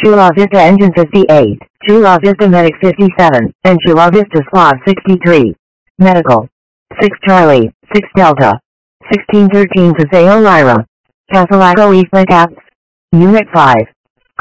Chula Vista Engine 58, Chula Vista Medic 57, and Chula Vista Squad 63. Medical. 6 Charlie, 6 Delta. 1613 Paseo Lyra. Casalago East Caps. Unit 5.